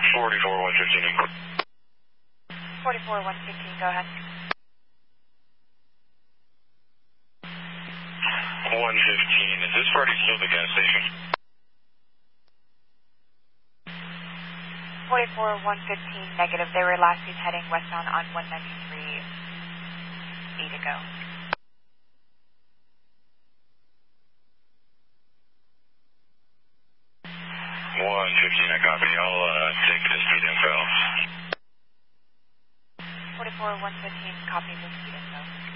44-115. 44-115, go ahead. 115, is this party still at the gas station? 44-115, negative. They were last seen heading westbound on 193, 8 ago. 115, I copy. I'll take the speed info. 44-115, copy the speed info.